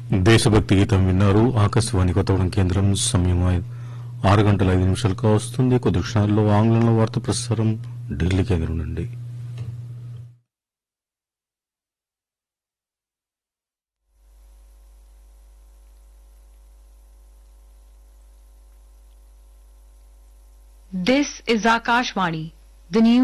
దేశభక్తి గీతం విన్నారు. ఆకాశవాణి కొత్తగూడెం కేంద్రం. సమయం 6:05 కావస్తుంది. కొద్ది క్షణాల్లో ఆంగ్లంలో వార్త ప్రసారం ఢిల్లీ కేంద్రం నుండి. This is Akashvani. The news